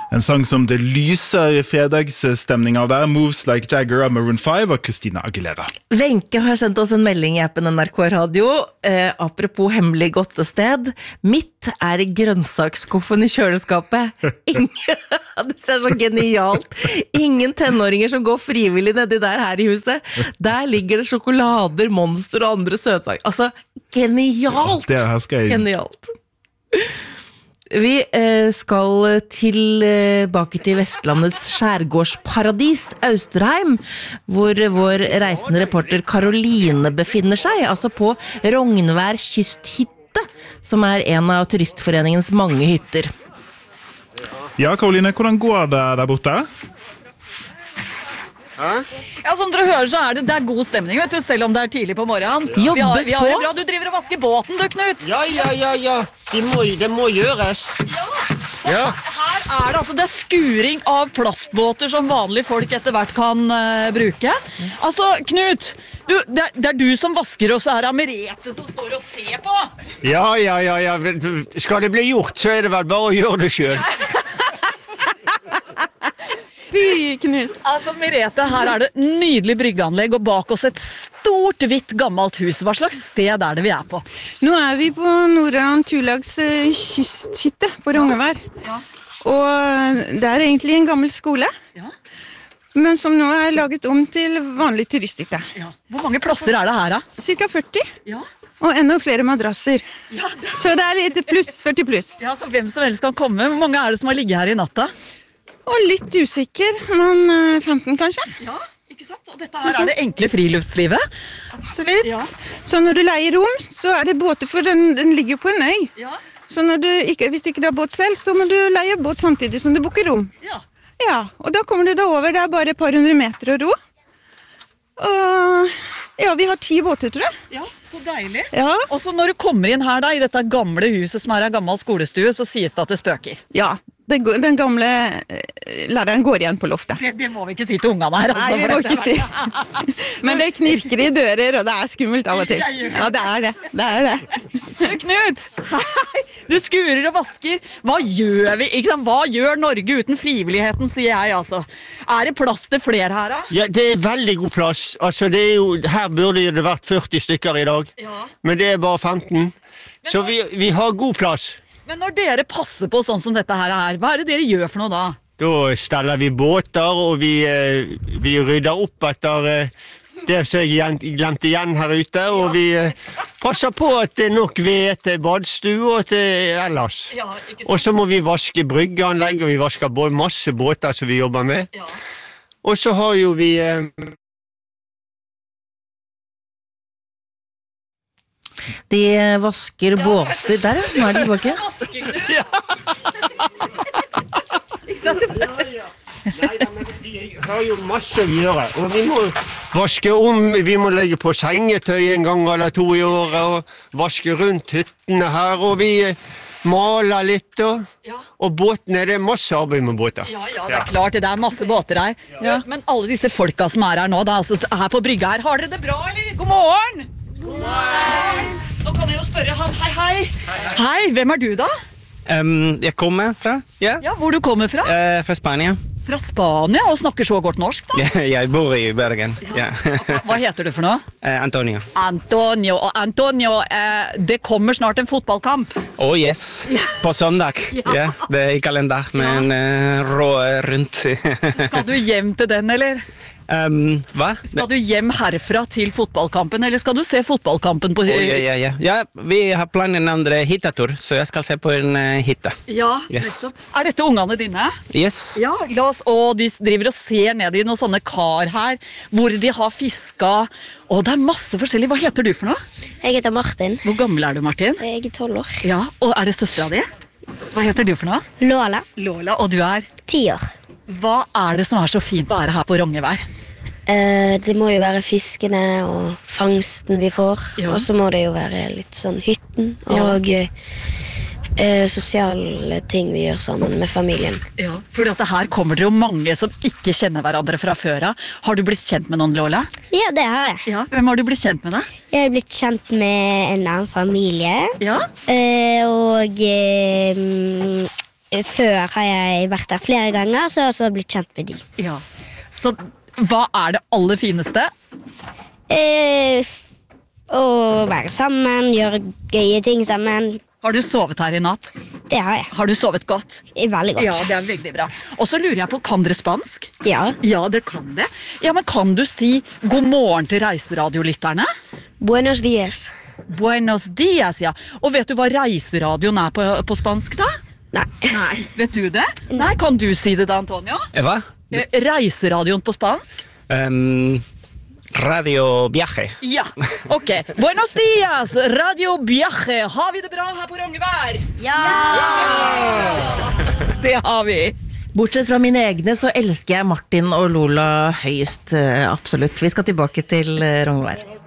En sang som det lyser I fredagsstemning av der, Moves Like Jagger av Maroon 5 og Christina Aguilera. Wenche har sendt oss en melding I appen NRK Radio. Apropos hemmelig godtested. Mitt I grønnsaksskuffen I kjøleskapet. Det ser så genialt. Ingen tenåringer som går frivillig nedi der her I huset. Der ligger det sjokolader, monster og andre søtsaker. Altså, genialt! Det her skal jeg... Genialt. Vi skal tilbake til Vestlandets skjærgårdsparadis, Austerheim, hvor vår reisende reporter Karoline befinner seg, altså på Rognvær kysthytte, som en av turistforeningens mange hytter. Ja, Karoline, hvordan går det der borte? Ja, som dere hører så det god stemning, vet du, selv om det tidlig på morgenen. Jobbes vi har det bra, du driver og vasker båten, du, Knut. Ja. Det må gjøres. Ja. Her det altså, det skuring av plastbåter som vanlige folk etter hvert kan bruke. Altså, Knut, det du som vasker, og så det Merete som står og ser på. Ja. Skal det bli gjort, så det vel bare å gjøre det selv. Fy, Knut. Altså, Merete, her det nydelig bryggeanlegg, og bak oss et stort, hvitt, gammelt hus. Hva slags sted det vi på? Nå vi på Nordland Turlags kysthytte på Rognvær. Ja. Og det egentlig en gammel skole. Ja. Men som nå laget om til vanlig turisthytte. Ja. Hvor mange plasser det her, da? Cirka 40. Ja. Og enda flere madrasser. Ja, Så det litt pluss, 40 pluss. Ja, så hvem som helst kan komme. Hvor mange det som har ligget her I natta? Og litt usikker, men 15 kanskje. Ja, ikke sant? Og dette her det enkle friluftslivet. Absolutt. Ja. Så når du leier rom, så det båter, for den ligger på en øy. Ja. Så når hvis du ikke har båt selv, så må du leie båt samtidig som du booker rom. Ja. Ja, og da kommer du da over, det bare et par hundre meter å ro. Og ja, vi har 10 båter, tror jeg. Ja, så deilig. Ja. Og så når du kommer inn her da, I dette gamle huset som en gammel skolestue, så sies det at det spøker. Ja, den gamle læreren går igjen på loftet. Det må vi ikke si til ungene her. Altså, Nei, vi må ikke si. Men det knirker I dører, og det skummelt av og til. Ja, det det. Du, Knut, du skurer og vasker. Hva gjør vi? Ikke sant? Hva gjør Norge uten frivilligheten, sier jeg altså. Det plass til flere her da? Ja, det veldig god plass. Altså, her burde det vært 40 stykker I dag. Ja. Men det bare 15. Så vi har god plass. Men når dere passer på sånn som dette her hva det dere gjør for noe da? Da steller vi båter, og vi rydder opp etter det som jeg glemte igjen her ute, og vi passer på at det nok ved til badstue og til ellers. Ja, ikke sant? Og så må vi vaske bryggeanlegg, og vi vasker masse båter som vi jobber med. Ja. Og så har jo vi... De vasker båter der, nå de tilbake. Ja. Ikke sant? Neida, men vi har jo masse å gjøre, og vi må vaske om, vi må legge på sengetøy en gang eller 2 I året, og vaske rundt hyttene her, og vi maler litt, og båtene, det masse arbeid med båter. Ja, det klart, det masse båter her. Ja. Men alle disse folka som her nå, da, altså her på brygga her, har dere det bra, eller? God morgen! God morgen! Nå kan jeg jo spørre han, hei. Hei, hvem du da? Jeg kommer fra, Ja, hvor du kommer fra? fra Spania. Fra Spania, og snakker så godt norsk da? Jeg bor I Bergen. Ja. Hva heter du for noe? Antonio. Antonio, det kommer snart en fotballkamp. Oh yes, på søndag. Ja. Det I kalender, men rå rundt. Skal du hjem til den, eller? Hva? Skal du hjem herfra til fotballkampen, eller skal du se fotballkampen på... Ja, vi har planen en andre hyttetur, så jeg skal se på en hytte. Ja, yes. Dette ungene dine? Yes. Ja, og de driver og ser ned I noen sånne kar her, hvor de har fisket, og det masse forskjellig. Hva heter du for noe? Jeg heter Martin. Hvor gammel du, Martin? Jeg 12 år. Ja, og det søstera di? Hva heter du for noe? Lola. Lola, og du 10 år. Hva det som så fint å være her på Rognvær? Det må jo være fiskene og fangsten vi får, og så må det jo være litt sånn hytten og sosiale ting vi gjør sammen med familien. Ja, for her kommer det jo mange som ikke kjenner hverandre fra før av. Har du blitt kjent med noen, Lola? Ja, det har jeg. Ja, hvem har du blitt kjent med da? Jeg har blitt kjent med en annen familie. Ja? Og Før har jeg vært der flere ganger, så har jeg også blitt kjent med de. Ja. Så hva det aller fineste? Å være sammen, gjøre gøye ting sammen. Har du sovet her i natt? Det har jeg. Har du sovet godt? Veldig godt. Ja, det veldig bra. Og så lurer jeg på, kan dere spansk? Ja. Ja, dere kan det. Ja, men kan du si god morgen til reiseradiolytterne? Buenos dias. Buenos dias, ja. Og vet du hva reiseradioen på spansk da? Nei. Nei. Vet du det? Nei, kan du si det da, Antonio? Hva? Reiseradioen på spansk? Radio Viaje. Ja, ok. Buenos dias, Radio Viaje. Har vi det bra her på Rognvær? Ja! Det har vi. Bortsett fra mine egne så elsker jeg Martin og Lola høyest, absolutt. Vi skal tilbake til Rognvær.